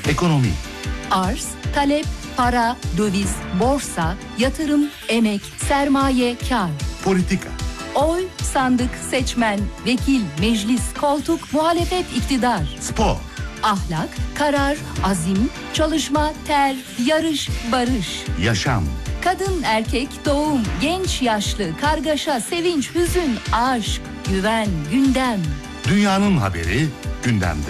Ekonomi. Arz, talep, para, döviz, borsa, yatırım, emek, sermaye, kar. Politika. Oy, sandık, seçmen, vekil, meclis, koltuk, muhalefet, iktidar. Spor. Ahlak, karar, azim, çalışma, ter, yarış, barış. Yaşam. Kadın, erkek, doğum, genç, yaşlı, kargaşa, sevinç, hüzün, aşk, güven, gündem. Dünyanın haberi gündemde.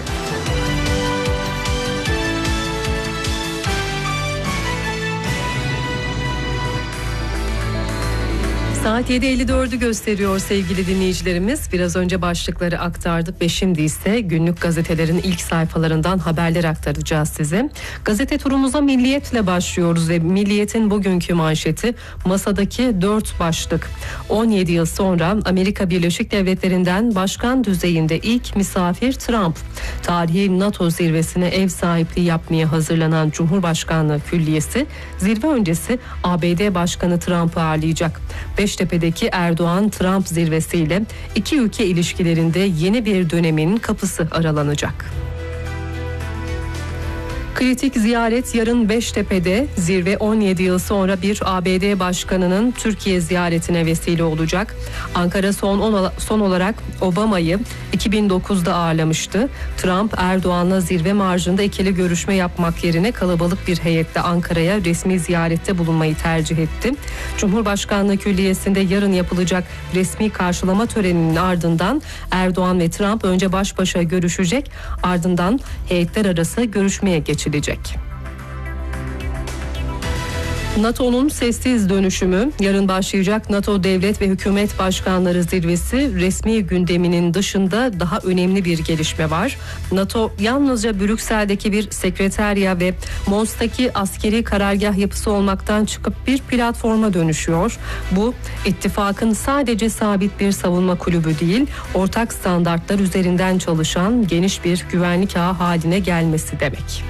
Saat 7.54'ü gösteriyor sevgili dinleyicilerimiz. Biraz önce başlıkları aktardık ve şimdi ise günlük gazetelerin ilk sayfalarından haberler aktaracağız size. Gazete turumuza Milliyet'le başlıyoruz ve Milliyet'in bugünkü manşeti masadaki 4 başlık. 17 yıl sonra Amerika Birleşik Devletleri'nden başkan düzeyinde ilk misafir Trump. Tarihi NATO zirvesine ev sahipliği yapmaya hazırlanan Cumhurbaşkanlığı Külliyesi zirve öncesi ABD Başkanı Trump'ı ağırlayacak. Beştepe'deki Erdoğan-Trump zirvesiyle iki ülke ilişkilerinde yeni bir dönemin kapısı aralanacak. Kritik ziyaret yarın Beştepe'de. Zirve 17 yıl sonra bir ABD başkanının Türkiye ziyaretine vesile olacak. Ankara son olarak Obama'yı 2009'da ağırlamıştı. Trump, Erdoğan'la zirve marjında ikili görüşme yapmak yerine kalabalık bir heyetle Ankara'ya resmi ziyarette bulunmayı tercih etti. Cumhurbaşkanlığı Külliyesi'nde yarın yapılacak resmi karşılama töreninin ardından Erdoğan ve Trump önce baş başa görüşecek, ardından heyetler arası görüşmeye geçilecek. NATO'nun sessiz dönüşümü. Yarın başlayacak NATO devlet ve hükümet başkanları zirvesi resmi gündeminin dışında daha önemli bir gelişme var. NATO yalnızca Brüksel'deki bir sekreterya ve Mons'taki askeri karargah yapısı olmaktan çıkıp bir platforma dönüşüyor. Bu ittifakın sadece sabit bir savunma kulübü değil, ortak standartlar üzerinden çalışan geniş bir güvenlik ağı haline gelmesi demek.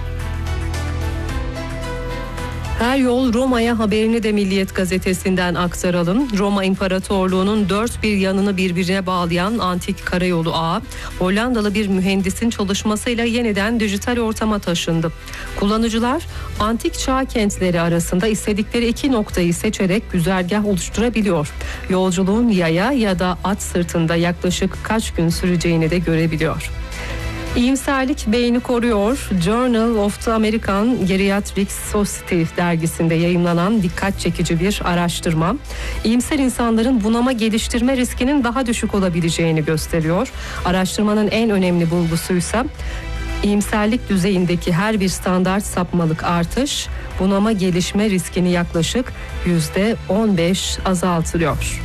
Her yol Roma'ya haberini de Milliyet gazetesinden aktaralım. Roma İmparatorluğu'nun dört bir yanını birbirine bağlayan antik karayolu ağı, Hollandalı bir mühendisin çalışmasıyla yeniden dijital ortama taşındı. Kullanıcılar antik çağ kentleri arasında istedikleri iki noktayı seçerek güzergah oluşturabiliyor. Yolculuğun yaya ya da at sırtında yaklaşık kaç gün süreceğini de görebiliyor. İyimserlik beyni koruyor. Journal of the American Geriatric Society dergisinde yayımlanan dikkat çekici bir araştırma, İyimser insanların bunama geliştirme riskinin daha düşük olabileceğini gösteriyor. Araştırmanın en önemli bulgusuysa İyimserlik düzeyindeki her bir standart sapmalık artış, bunama gelişme riskini yaklaşık %15 azaltıyor.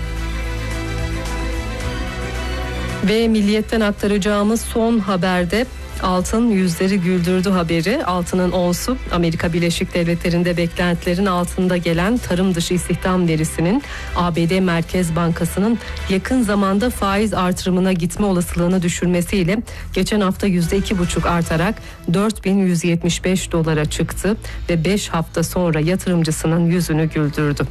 Ve Milliyet'ten aktaracağımız son haberde altın yüzleri güldürdü haberi. Altının onsu Amerika Birleşik Devletleri'nde beklentilerin altında gelen tarım dışı istihdam verisinin ABD Merkez Bankası'nın yakın zamanda faiz artırımına gitme olasılığını düşürmesiyle geçen hafta %2,5 artarak 4.175 dolara çıktı ve 5 hafta sonra yatırımcısının yüzünü güldürdü.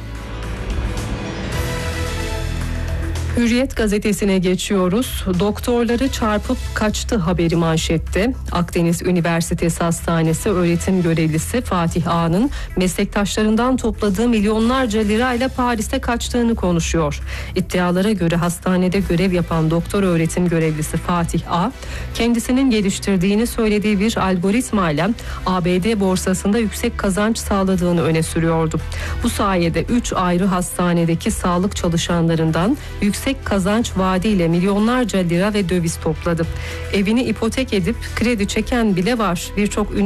Hürriyet gazetesine geçiyoruz. Doktorları çarpıp kaçtı haberi manşette. Akdeniz Üniversitesi Hastanesi öğretim görevlisi Fatih A'nın meslektaşlarından topladığı milyonlarca lirayla Paris'e kaçtığını konuşuyor. İddialara göre hastanede görev yapan doktor öğretim görevlisi Fatih A, kendisinin geliştirdiğini söylediği bir algoritmayla ABD borsasında yüksek kazanç sağladığını öne sürüyordu. Bu sayede 3 ayrı hastanedeki sağlık çalışanlarından yüksek kazanç vaadiyle milyonlarca lira ve döviz topladı. Evini ipotek edip kredi çeken bile var. Birçok